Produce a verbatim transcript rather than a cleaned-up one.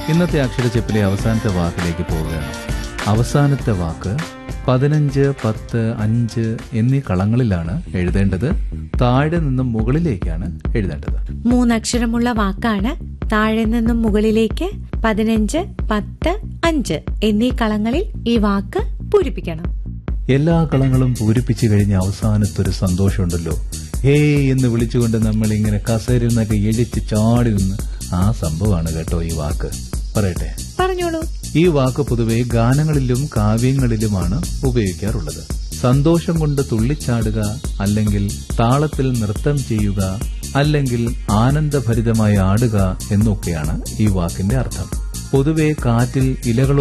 ഇന്നത്തെ അക്ഷരച്ചെപ്പിലെ അവസാനത്തെ വാക്കിലേക്ക് പോവുകയാണ്. അവസാനത്തെ വാക്ക് പതിനഞ്ച്, പത്ത്, അഞ്ച് എന്നീ കളങ്ങളിലാണ് എഴുതേണ്ടത്. താഴെ നിന്നും മുകളിലേക്കാണ് എഴുതേണ്ടത്. മൂന്നക്ഷരമുള്ള വാക്കാണ്. താഴെ നിന്നും മുകളിലേക്ക് പതിനഞ്ച്, പത്ത്, അഞ്ച് എന്നീ കളങ്ങളിൽ ഈ വാക്ക് പൂരിപ്പിക്കണം. എല്ലാ കളങ്ങളും പൂരിപ്പിച്ചു കഴിഞ്ഞ അവസാനത്തൊരു സന്തോഷമുണ്ടല്ലോ, ഹേ എന്ന് വിളിച്ചുകൊണ്ട് നമ്മൾ ഇങ്ങനെ കസേരയിൽ നിന്നൊക്കെ എഴിച്ച് ചാടി നിന്ന് ആ സംഭവമാണ് കേട്ടോ ഈ വാക്ക്. പറയട്ടെ? പറഞ്ഞോളൂ. ഈ വാക്ക് പൊതുവെ ഗാനങ്ങളിലും കാവ്യങ്ങളിലുമാണ് ഉപയോഗിക്കാറുള്ളത്. സന്തോഷം കൊണ്ട് തുള്ളിച്ചാടുക, അല്ലെങ്കിൽ താളത്തിൽ നൃത്തം ചെയ്യുക, അല്ലെങ്കിൽ ആനന്ദഭരിതമായി ആടുക എന്നൊക്കെയാണ് ഈ വാക്കിന്റെ അർത്ഥം. പൊതുവെ കാറ്റിൽ ഇലകളോ